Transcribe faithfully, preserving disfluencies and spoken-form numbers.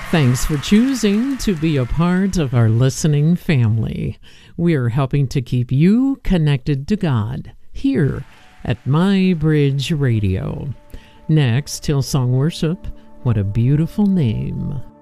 Thanks for choosing to be a part of our listening family. We're helping to keep you connected to God here at My Bridge Radio. Next, Hillsong Worship. What a beautiful name.